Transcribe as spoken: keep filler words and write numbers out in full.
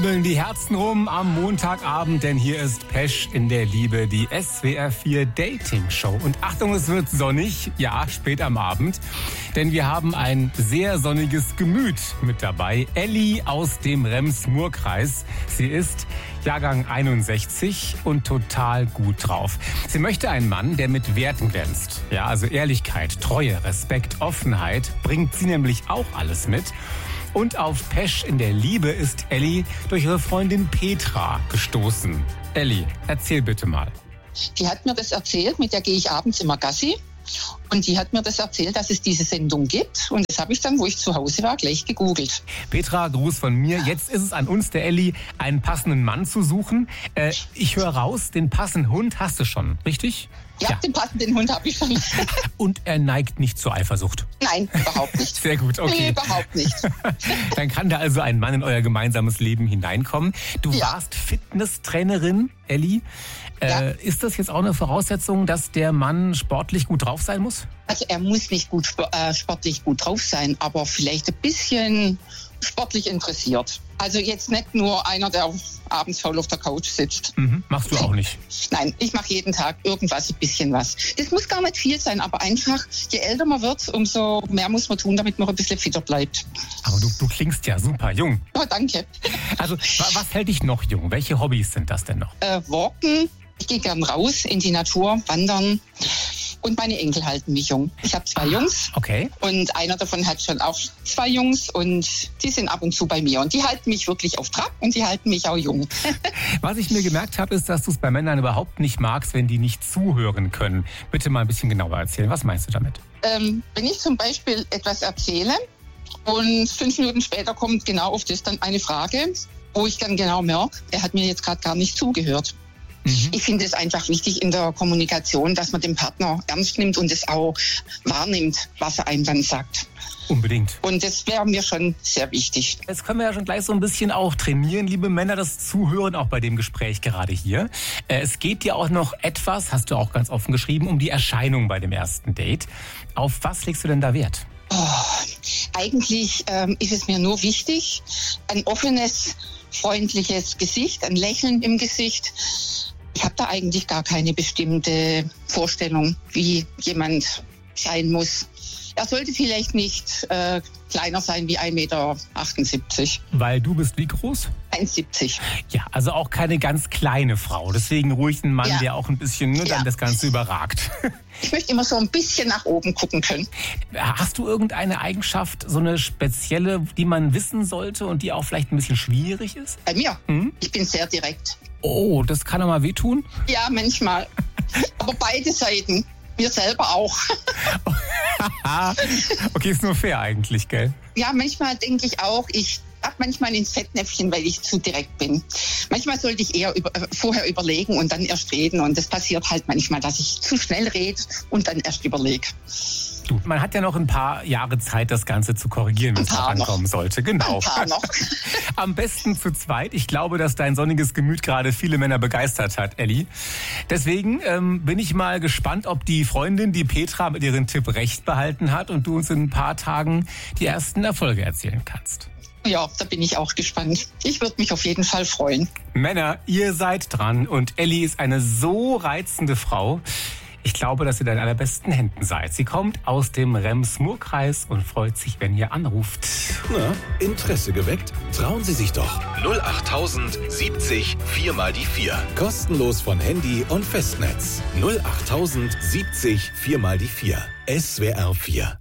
Die Herzen rum am Montagabend, denn hier ist Pesch in der Liebe, die S W R vier Dating Show. Und Achtung, es wird sonnig, ja, spät am Abend, denn wir haben ein sehr sonniges Gemüt mit dabei. Elli aus dem Rems-Murr-Kreis. Sie ist Jahrgang einundsechzig und total gut drauf. Sie möchte einen Mann, der mit Werten glänzt. Ja, also Ehrlichkeit, Treue, Respekt, Offenheit bringt sie nämlich auch alles mit. Und auf Pesch in der Liebe ist Elli durch ihre Freundin Petra gestoßen. Elli, erzähl bitte mal. Die hat mir das erzählt, mit der gehe ich abends immer Gassi. Und die hat mir das erzählt, dass es diese Sendung gibt. Und das habe ich dann, wo ich zu Hause war, gleich gegoogelt. Petra, Gruß von mir. Jetzt ist es an uns, der Elli, einen passenden Mann zu suchen. Äh, ich höre raus, den passenden Hund hast du schon, richtig? Ja, ja. Den passenden Hund habe ich schon. Und er neigt nicht zur Eifersucht? Nein, überhaupt nicht. Sehr gut, okay. Nee, überhaupt nicht. Dann kann da also ein Mann in euer gemeinsames Leben hineinkommen. Du ja. warst Fitnesstrainerin, Elli. Ja. Äh, ist das jetzt auch eine Voraussetzung, dass der Mann sportlich gut drauf sein muss? Also er muss nicht gut äh, sportlich gut drauf sein, aber vielleicht ein bisschen sportlich interessiert. Also jetzt nicht nur einer, der abends faul auf der Couch sitzt. Mhm. Machst du auch nicht? Nein, ich mache jeden Tag irgendwas, ein bisschen was. Das muss gar nicht viel sein, aber einfach, je älter man wird, umso mehr muss man tun, damit man ein bisschen fitter bleibt. Aber du, du klingst ja super jung. Oh, danke. Also was hält dich noch jung? Welche Hobbys sind das denn noch? Äh, walken. Ich gehe gern raus in die Natur, wandern. Und meine Enkel halten mich jung. Ich habe zwei Jungs. Okay. Und einer davon hat schon auch zwei Jungs. Und die sind ab und zu bei mir. Und die halten mich wirklich auf Trab und die halten mich auch jung. Was ich mir gemerkt habe, ist, dass du es bei Männern überhaupt nicht magst, wenn die nicht zuhören können. Bitte mal ein bisschen genauer erzählen. Was meinst du damit? Ähm, wenn ich zum Beispiel etwas erzähle und fünf Minuten später kommt genau auf das dann eine Frage, wo ich dann genau merke, er hat mir jetzt gerade gar nicht zugehört. Mhm. Ich finde es einfach wichtig in der Kommunikation, dass man den Partner ernst nimmt und es auch wahrnimmt, was er einem dann sagt. Unbedingt. Und das wäre mir schon sehr wichtig. Jetzt können wir ja schon gleich so ein bisschen auch trainieren, liebe Männer, das Zuhören auch bei dem Gespräch gerade hier. Es geht ja auch noch etwas, hast du auch ganz offen geschrieben, um die Erscheinung bei dem ersten Date. Auf was legst du denn da Wert? Oh, eigentlich ähm, ist es mir nur wichtig, ein offenes, freundliches Gesicht, ein Lächeln im Gesicht. Ich habe da eigentlich gar keine bestimmte Vorstellung, wie jemand sein muss. Er sollte vielleicht nicht äh, kleiner sein wie ein Meter achtundsiebzig. Weil du bist wie groß? eins Komma siebzig. Ja, also auch keine ganz kleine Frau. Deswegen ruhig ein Mann, ja. der auch ein bisschen ne, ja. dann das Ganze überragt. Ich möchte immer so ein bisschen nach oben gucken können. Hast du irgendeine Eigenschaft, so eine spezielle, die man wissen sollte und die auch vielleicht ein bisschen schwierig ist? Bei mir? Hm? Ich bin sehr direkt. Oh, das kann doch mal wehtun? Ja, manchmal. Aber beide Seiten. Mir selber auch. Okay, ist nur fair eigentlich, gell? Ja, manchmal denke ich auch, ich habe manchmal ins Fettnäpfchen, weil ich zu direkt bin. Manchmal sollte ich eher über, vorher überlegen und dann erst reden. Und das passiert halt manchmal, dass ich zu schnell rede und dann erst überlege. Du, man hat ja noch ein paar Jahre Zeit, das Ganze zu korrigieren, wenn es drauf ankommen sollte. Genau. Ein paar noch. Am besten zu zweit. Ich glaube, dass dein sonniges Gemüt gerade viele Männer begeistert hat, Elli. Deswegen ähm, bin ich mal gespannt, ob die Freundin, die Petra, mit ihrem Tipp recht behalten hat und du uns in ein paar Tagen die ersten Erfolge erzählen kannst. Ja, da bin ich auch gespannt. Ich würde mich auf jeden Fall freuen. Männer, ihr seid dran und Elli ist eine so reizende Frau. Ich glaube, dass ihr in deinen allerbesten Händen seid. Sie kommt aus dem Rems-Murr-Kreis und freut sich, wenn ihr anruft. Na, Interesse geweckt? Trauen Sie sich doch. null acht siebzig vier mal die vier. Kostenlos von Handy und Festnetz. null acht siebzig vier mal die vier. S W R vier.